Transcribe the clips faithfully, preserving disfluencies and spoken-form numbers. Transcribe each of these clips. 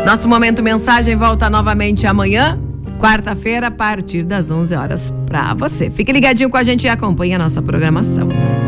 Nosso Momento Mensagem volta novamente amanhã, quarta-feira, a partir das onze horas, pra você. Fique ligadinho com a gente e acompanhe a nossa programação.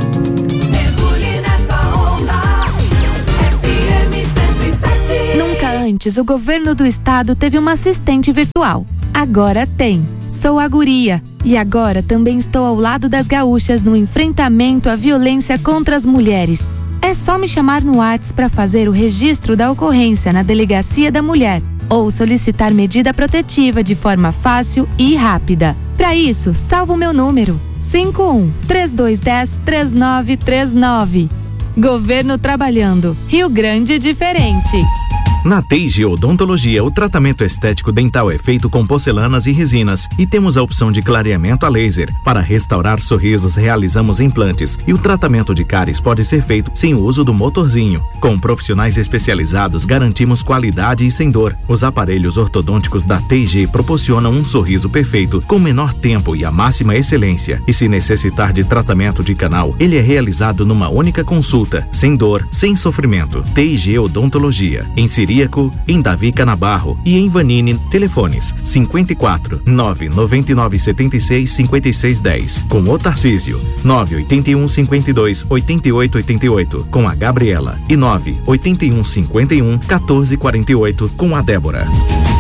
Nunca antes o governo do estado teve uma assistente virtual. Agora tem. Sou a Guria e agora também estou ao lado das gaúchas no enfrentamento à violência contra as mulheres. É só me chamar no WhatsApp para fazer o registro da ocorrência na Delegacia da Mulher ou solicitar medida protetiva de forma fácil e rápida. Para isso, salva o meu número cinco um, três dois um zero, três nove três nove. Governo trabalhando. Rio Grande diferente. Na T I G Odontologia, o tratamento estético dental é feito com porcelanas e resinas e temos a opção de clareamento a laser. Para restaurar sorrisos, realizamos implantes e o tratamento de cáries pode ser feito sem o uso do motorzinho. Com profissionais especializados, garantimos qualidade e sem dor. Os aparelhos ortodônticos da T I G proporcionam um sorriso perfeito com menor tempo e a máxima excelência. E se necessitar de tratamento de canal, ele é realizado numa única consulta, sem dor, sem sofrimento. T I G Odontologia, em Siríaco, em Davi Canabarro e em Vanini. Telefones cinquenta e quatro, nove nove nove sete seis, cinco seis um zero. Com o Tarcísio, nove oito um, cinquenta e dois, oitenta e oito oitenta e oito. Com a Gabriela e nove oito um, cinquenta e um, quatorze quarenta e oito. Com a Débora.